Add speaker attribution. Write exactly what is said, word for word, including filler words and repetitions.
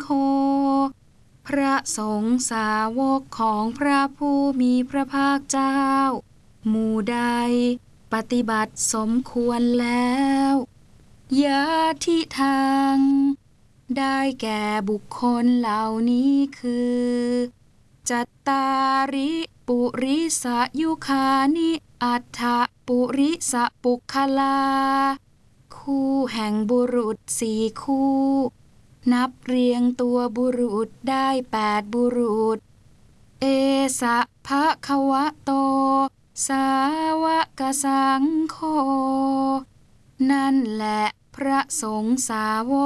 Speaker 1: พระสงฆ์สาวกของพระผู้มีพระภาคเจ้าหมู่ใดปฏิบัติสมควรแล้วยะทิทางได้แก่บุคคลเหล่านี้คือจัตตาริปุริสยุคานิอัฏฐปุริสปุคลาคู่แห่งบุรุษสี่คู่นับเรียงตัวบุรุษได้แปดบุรุษเอสะภะคะวะโตสาวกสังโฆนั่นแหละพระสงฆ์สาว